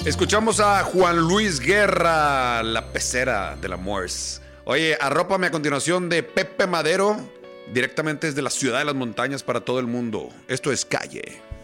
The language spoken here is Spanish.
Escuchamos a Juan Luis Guerra, la pecera del amor. Oye, arrópame a continuación de Pepe Madero, directamente desde la ciudad de las montañas para todo el mundo. Esto es Calle.